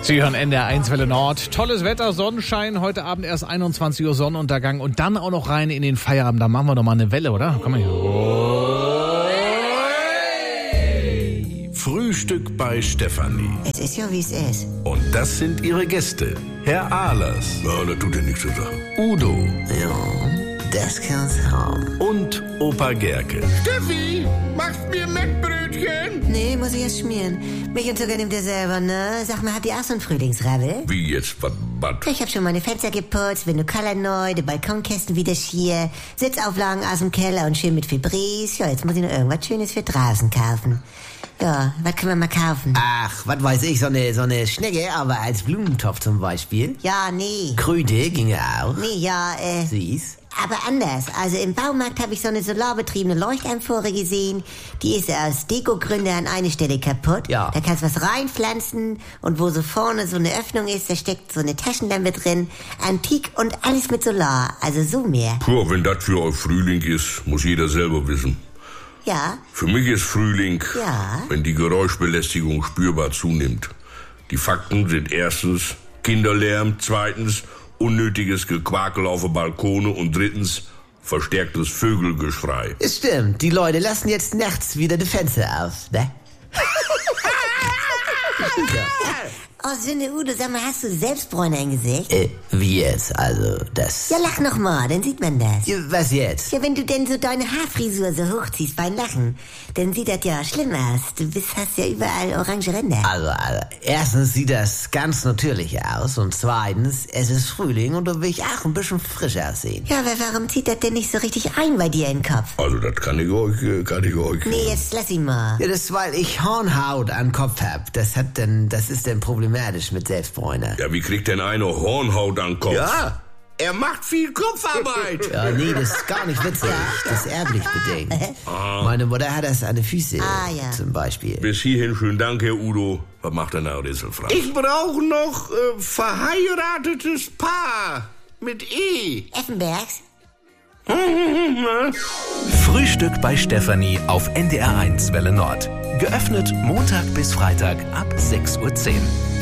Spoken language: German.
Sie hören NDR1 Welle Nord. Tolles Wetter, Sonnenschein. Heute Abend erst 21 Uhr Sonnenuntergang und dann auch noch rein in den Feierabend. Da machen wir doch mal eine Welle, oder? Komm mal hier. Frühstück bei Stefanie. Es ist ja, wie es ist. Und das sind ihre Gäste. Herr Ahlers. Ja, das tut ja nichts zu sagen. Udo. Ja, das kann's haben. Und Opa Gerke. Steffi, machst mir Mettbrötchen? Nee, muss ich erst schmieren. Mich und sogar nimmt ihr selber, ne? Sag mal, habt ihr auch so einen Frühlingsrabbel? Wie jetzt? Was? Ich hab schon meine Fenster geputzt, Vinylcolor neu, die Balkonkästen wieder schier, Sitzauflagen aus dem Keller und schön mit Fibris. Ja, jetzt muss ich noch irgendwas Schönes für draußen kaufen. Ja, was können wir mal kaufen? Ach, was weiß ich, so eine Schnecke, aber als Blumentopf zum Beispiel. Ja, nee. Kröte ginge auch. Nee, ja, Süß. aber anders. Also im Baumarkt habe ich so eine solarbetriebene Leuchtamphore gesehen. Die ist aus Dekogründen an einer Stelle kaputt. Ja. Da kannst du was reinpflanzen und wo so vorne so eine Öffnung ist, da steckt so eine Taschenlampe drin. Antik und alles mit Solar. Also so mehr. Puh, wenn das für euch Frühling ist, muss jeder selber wissen. Ja, Für mich ist Frühling, Ja. wenn die Geräuschbelästigung spürbar zunimmt. Die Fakten sind erstens Kinderlärm, zweitens unnötiges Gequakel auf den Balkone und drittens verstärktes Vögelgeschrei. Es stimmt, die Leute lassen jetzt nachts wieder die Fenster auf, ne? oh Sünde Udo, sag mal, hast du Selbstbräuner im Gesicht? Wie jetzt? Also, das... Ja, lach noch mal, dann sieht man das. Ja, was jetzt? Ja, wenn du denn so deine Haarfrisur so hochziehst beim Lachen, dann sieht das ja schlimm aus. Hast ja überall orange Ränder. Also, erstens sieht das ganz natürlich aus und zweitens, es ist Frühling und da will ich auch ein bisschen frisch aussehen. Ja, aber warum zieht das denn nicht so richtig ein bei dir in den Kopf? Also das kann ich euch. Nee, jetzt lass ihn mal. Ja, das ist, weil ich Hornhaut am Kopf hab. Das ist dann problematisch mit Selbstbräuner. Ja, wie kriegt denn einer Hornhaut an den Kopf? Ja, er macht viel Kopfarbeit. Ja, nee, das ist gar nicht witzig. Das ist erblich bedingt. Meine Mutter hat das an den Füßen, Ja. zum Beispiel. Bis hierhin schönen Dank, Herr Udo. Was macht denn Herr Risselfrank? Ich brauche noch verheiratetes Paar mit E. Effenbergs? Frühstück bei Stefanie auf NDR1 Welle Nord. Geöffnet Montag bis Freitag ab 6:10 Uhr.